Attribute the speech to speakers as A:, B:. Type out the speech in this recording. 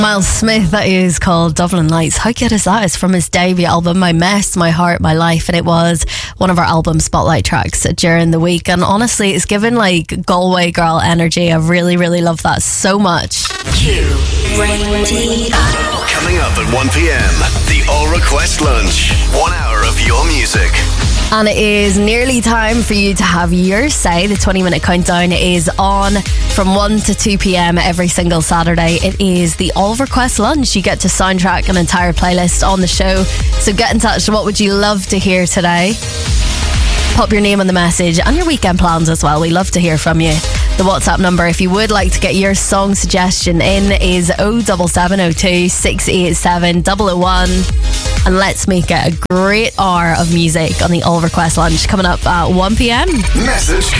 A: Miles Smith, that is called Dublin Lights. How good is that? It's from his debut album, My Mess, My Heart, My Life, and it was one of our album spotlight tracks during the week. And honestly, it's given like Galway girl energy. I really, really love that so much.
B: Q Radio.
C: Coming up at 1 p.m, the All Request Lunch. 1 hour of your music.
A: And it is nearly time for you to have your say. The 20-minute countdown is on from 1 to 2 p.m. every single Saturday. It is the All Request Lunch. You get to soundtrack an entire playlist on the show. So get in touch. What would you love to hear today? Pop your name on the message and your weekend plans as well. We love to hear from you. The WhatsApp number, if you would like to get your song suggestion in, is 07702 687 001. And let's make it a great hour of music on the All Request Lunch coming up at 1 p.m.
C: Message